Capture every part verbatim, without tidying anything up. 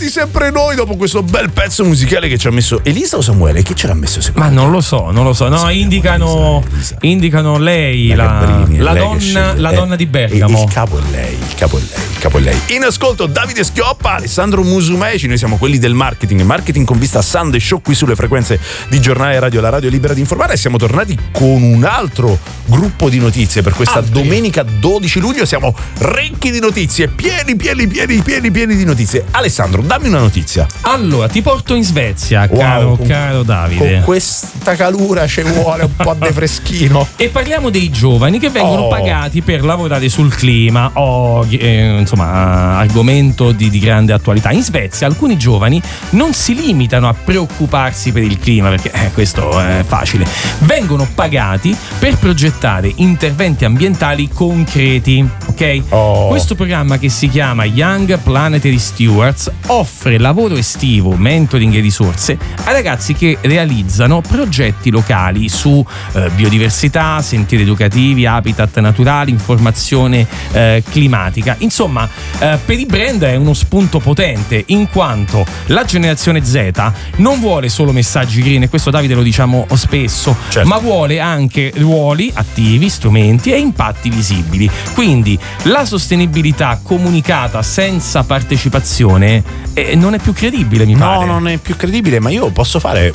bentornati sempre noi dopo questo bel pezzo musicale che ci ha messo Elisa o Samuele? Chi ce l'ha messo secondo Ma te? non lo so, non lo so. No, Sappiamo indicano Elisa, Elisa. indicano lei, La la, Gabrini, è la lei che donna, sceglie. la Eh, donna di Il, Bergamo. il capo è lei, il capo è lei, il capo è lei. In ascolto Davide Schioppa, Alessandro Musumeci, noi siamo quelli del marketing, marketing con vista Sunday Show qui sulle frequenze di Giornale Radio, la radio libera di informare, e siamo tornati con un altro gruppo di notizie per questa Altri. domenica dodici luglio. Siamo ricchi di notizie, pieni, pieni, pieni, pieni, pieni di notizie. Alessandro, dammi una notizia. Allora, ti porto in Svezia, Wow, caro, con- caro Davide. Con questa calura ci vuole un po' di freschino. E parliamo dei giovani che vengono Oh. pagati per lavorare sul clima. Oh, eh, insomma, argomento di, di grande attualità. In Svezia alcuni giovani non si limitano a preoccuparsi per il clima, perché eh, questo è facile. Vengono pagati per progettare interventi ambientali concreti, ok? Oh. Questo programma, che si chiama Young Planetary Stewards, offre lavoro estivo, mentoring e risorse a ragazzi che realizzano progetti locali su eh, biodiversità, sentieri educativi, habitat naturali, informazione eh, climatica. Insomma, eh, per i brand è uno spunto potente, in quanto la generazione Z non vuole solo messaggi green, e questo Davide lo diciamo spesso, Certo. ma vuole anche ruoli attivi, strumenti e impatti visibili. Quindi la sostenibilità comunicata senza partecipazione eh, non è più credibile, mi No, pare. non è più credibile, ma io posso fare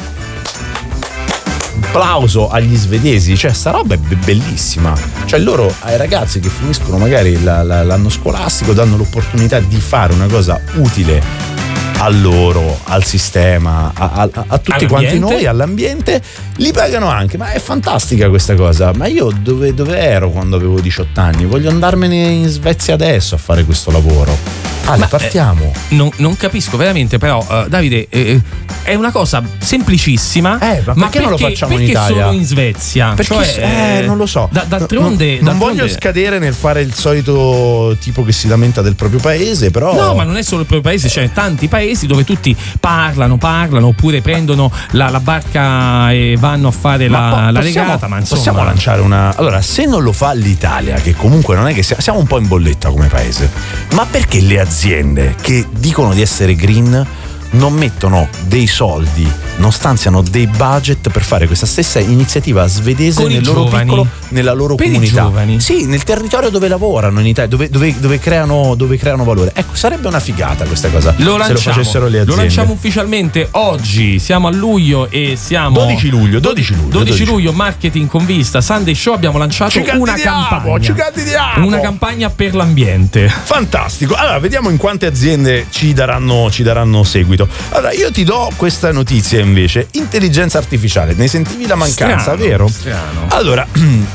un applauso agli svedesi, cioè sta roba è be- bellissima. Cioè loro ai ragazzi che finiscono magari la- la- l'anno scolastico danno l'opportunità di fare una cosa utile a loro, al sistema, a, a- a tutti All'ambiente. quanti noi, all'ambiente, li pagano anche. Ma è fantastica questa cosa. Ma io dove, dove ero quando avevo diciotto anni? Voglio andarmene in Svezia adesso a fare questo lavoro. Ale, Ma, partiamo. Non, non capisco veramente, però, eh, Davide, eh, è una cosa semplicissima. Eh, ma perché non lo facciamo in perché Italia? solo in Svezia? Perché Cioè, eh, non lo so. da- d'altronde, non, non d'altronde- voglio scadere nel fare il solito tipo che si lamenta del proprio paese, però No, ma non è solo il proprio paese, c'è tanti paesi dove tutti parlano, parlano, oppure prendono la, la barca e vanno a fare Ma la, po- la possiamo, regata. Ma insomma, possiamo lanciare una. Allora, se non lo fa l'Italia, che comunque non è che sia- siamo un po' in bolletta come paese, ma perché le aziende che dicono di essere green non mettono dei soldi, non stanziano dei budget per fare questa stessa iniziativa svedese Con i nel loro giovani. piccolo, nella loro Per i comunità? giovani. Sì, nel territorio dove lavorano in Italia, dove, dove, dove creano, dove creano valore. Ecco, sarebbe una figata questa cosa. Lo se lo lanciamo, facessero le lo aziende. lanciamo ufficialmente oggi. Siamo a luglio e siamo dodici luglio, dodici luglio, dodici dodici. luglio, marketing con vista, Sunday Show. Abbiamo lanciato Ci una candidiamo, campagna. ci candidiamo. Una campagna per l'ambiente. Fantastico. Allora, vediamo in quante aziende ci daranno, ci daranno seguito. Allora, io ti do questa notizia invece. Intelligenza artificiale. Ne sentivi la mancanza, Strano, vero? strano. Allora,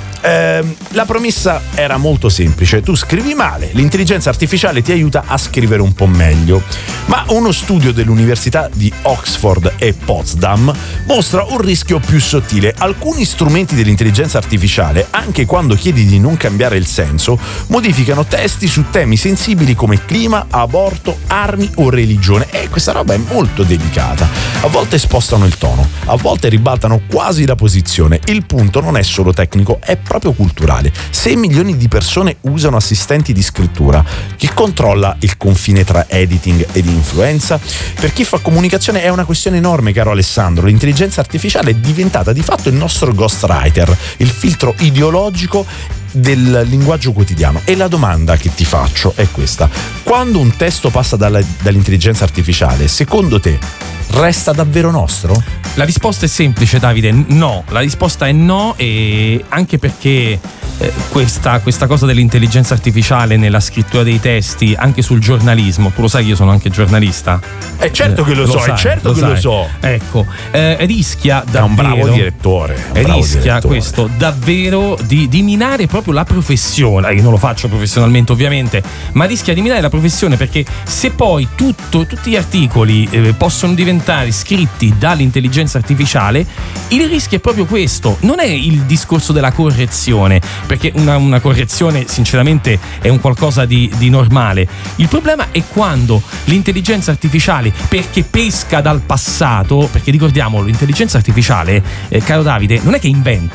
ehm, la promessa era molto semplice. Tu scrivi male, l'intelligenza artificiale ti aiuta a scrivere un po' meglio. Ma uno studio dell'Università di Oxford e Potsdam mostra un rischio più sottile. Alcuni strumenti dell'intelligenza artificiale, anche quando chiedi di non cambiare il senso, modificano testi su temi sensibili come clima, aborto, armi o religione. E questa roba è molto delicata. A volte spostano il tono, a volte ribaltano quasi la posizione. Il punto non è solo tecnico, è proprio culturale. Se milioni di persone usano assistenti di scrittura, chi controlla il confine tra editing ed influenza? Per chi fa comunicazione è una questione enorme, caro Alessandro. L'intelligenza artificiale è diventata di fatto il nostro ghostwriter, il filtro ideologico del linguaggio quotidiano. E la domanda che ti faccio è questa: quando un testo passa dalla, dall'intelligenza artificiale, secondo te resta davvero nostro? La risposta è semplice, Davide, no. La risposta è no, e anche perché eh, questa, questa cosa dell'intelligenza artificiale nella scrittura dei testi, anche sul giornalismo, tu lo sai che io sono anche giornalista. È certo che lo, so, sai, è certo che sai. lo so. Ecco, eh, rischia davvero, È un bravo direttore. è un bravo rischia direttore. questo davvero di, di minare proprio la professione. Io non lo faccio professionalmente, ovviamente, ma rischia di minare la professione, perché se poi tutto, tutti gli articoli eh, possono diventare scritti dall'intelligenza artificiale, il rischio è proprio questo. Non è il discorso della correzione, perché una, una correzione sinceramente è un qualcosa di, di normale. Il problema è quando l'intelligenza artificiale, perché pesca dal passato, perché ricordiamolo, l'intelligenza artificiale, eh, caro Davide, non è che inventa,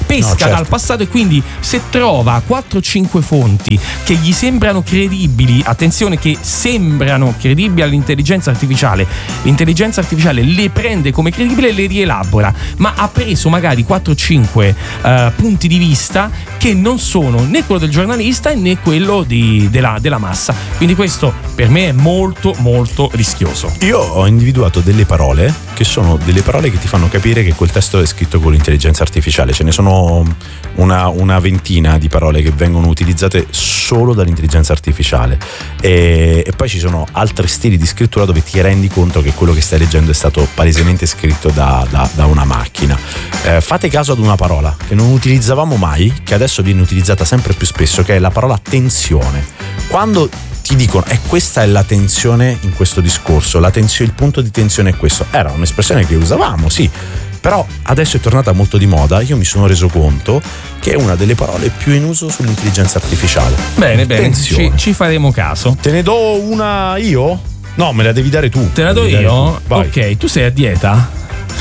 pesca no, certo. dal passato, e quindi se trova quattro o cinque fonti che gli sembrano credibili, attenzione che sembrano credibili all'intelligenza artificiale, l'intelligenza artificiale le prende come credibili e le rielabora, ma ha preso magari quattro o cinque uh, punti di vista che non sono né quello del giornalista né quello di, della, della massa, quindi questo per me è molto molto rischioso. Io ho individuato delle parole che sono delle parole che ti fanno capire che quel testo è scritto con l'intelligenza artificiale. Ce ne sono una, una ventina di parole che vengono utilizzate solo dall'intelligenza artificiale, e, e poi ci sono altri stili di scrittura dove ti rendi conto che quello che stai leggendo è stato palesemente scritto da, da, da una macchina. Eh, fate caso ad una parola che non utilizzavamo mai, che adesso viene utilizzata sempre più spesso, che è la parola tensione. Quando ti dicono e questa è la tensione in questo discorso, la tensione, il punto di tensione è questo, era un'espressione che usavamo, sì, però adesso è tornata molto di moda. Io mi sono reso conto che è una delle parole più in uso sull'intelligenza artificiale. Bene, bene, ci, ci faremo caso. Te ne do una io? No, me la devi dare tu. Te la do io? Ok, tu sei a dieta?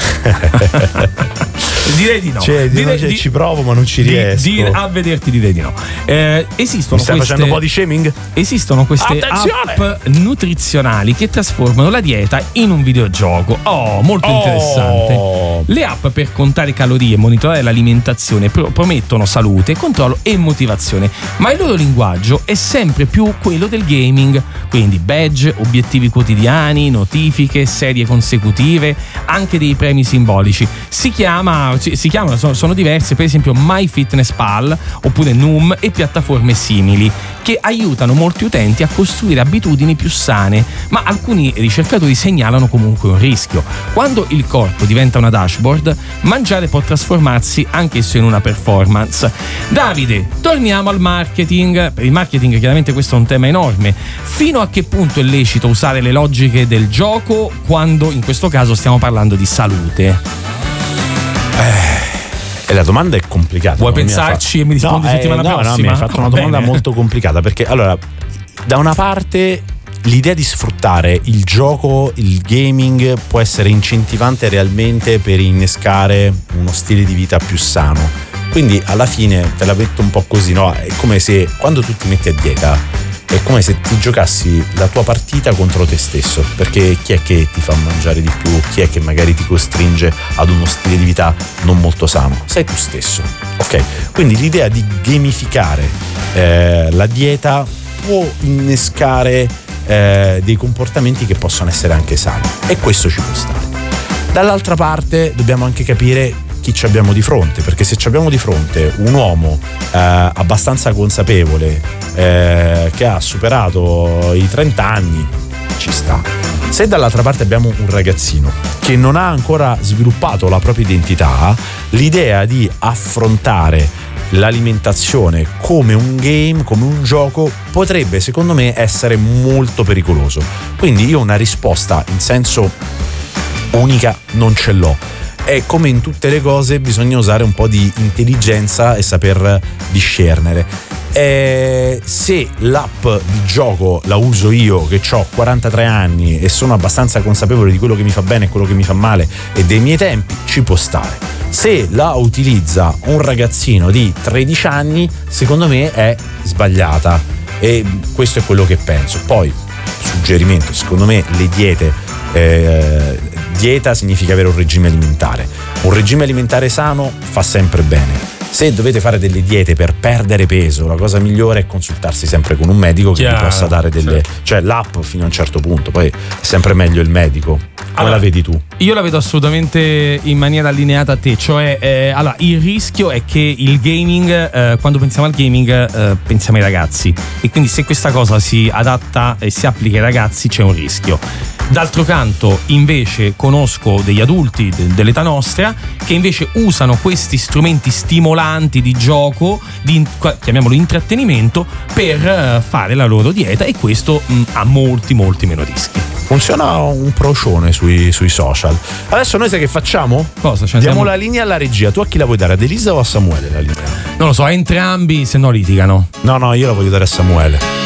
Direi di no. Cioè, direi, cioè, di, ci provo ma non ci di, riesco. Di, a vederti direi di no. Eh, esistono Mi stai queste, facendo body shaming? Esistono queste Attenzione! app nutrizionali che trasformano la dieta in un videogioco. Oh, molto Oh! interessante. Le app per contare calorie e monitorare l'alimentazione pro- promettono salute, controllo e motivazione, ma il loro linguaggio è sempre più quello del gaming, quindi badge, obiettivi quotidiani, notifiche, serie consecutive, anche dei premi simbolici. Si chiama si chiamano, sono, sono diverse, per esempio MyFitnessPal oppure Noom e piattaforme simili, che aiutano molti utenti a costruire abitudini più sane, ma alcuni ricercatori segnalano comunque un rischio. Quando il corpo diventa una dashboard, mangiare può trasformarsi anch'esso in una performance. Davide, torniamo al marketing. Per il marketing chiaramente questo è un tema enorme. Fino a che punto è lecito usare le logiche del gioco quando in questo caso stiamo parlando di salute? Eh, e la domanda è complicata. Vuoi pensarci e mi rispondi no, settimana eh, no, prossima? No, mi hai fatto una domanda Bene. molto complicata, perché allora, da una parte l'idea di sfruttare il gioco, il gaming può essere incentivante realmente per innescare uno stile di vita più sano. Quindi alla fine te la metto un po' così, no? È come se quando tu ti metti a dieta è come se ti giocassi la tua partita contro te stesso, perché chi è che ti fa mangiare di più, chi è che magari ti costringe ad uno stile di vita non molto sano? Sei tu stesso, ok? Quindi l'idea di gamificare eh, la dieta può innescare eh, dei comportamenti che possono essere anche sani, e questo ci può stare. Dall'altra parte dobbiamo anche capire chi ci abbiamo di fronte, perché se ci abbiamo di fronte un uomo eh, abbastanza consapevole eh, che ha superato i trenta anni, ci sta. Se dall'altra parte abbiamo un ragazzino che non ha ancora sviluppato la propria identità, l'idea di affrontare l'alimentazione come un game, come un gioco, potrebbe secondo me essere molto pericoloso. Quindi io una risposta in senso unica non ce l'ho. E come in tutte le cose bisogna usare un po' di intelligenza e saper discernere. E se l'app di gioco la uso io che ho quarantatré anni e sono abbastanza consapevole di quello che mi fa bene e quello che mi fa male e dei miei tempi, ci può stare. Se la utilizza un ragazzino di tredici anni, secondo me è sbagliata, e questo è quello che penso. Poi suggerimento, secondo me le diete eh, dieta significa avere un regime alimentare. Un regime alimentare sano fa sempre bene. Se dovete fare delle diete per perdere peso, la cosa migliore è consultarsi sempre con un medico che Chiaro, vi possa dare delle, certo. Cioè l'app fino a un certo punto, poi è sempre meglio il medico. Come allora, la vedi tu? Io la vedo assolutamente in maniera allineata a te, cioè eh, allora, il rischio è che il gaming, eh, quando pensiamo al gaming eh, pensiamo ai ragazzi, e quindi se questa cosa si adatta e si applica ai ragazzi c'è un rischio. D'altro canto invece conosco degli adulti de- dell'età nostra che invece usano questi strumenti stimolanti di gioco, di, chiamiamolo intrattenimento, per eh, fare la loro dieta, e questo mh, ha molti molti meno rischi. Funziona un procione sui, sui social. Adesso noi sai che facciamo? Cosa? Cioè, Diamo andiamo... la linea alla regia. Tu a chi la vuoi dare? Ad Elisa o a Samuele la linea? Non lo so, a entrambi, se no litigano. No, no, io la voglio dare a Samuele.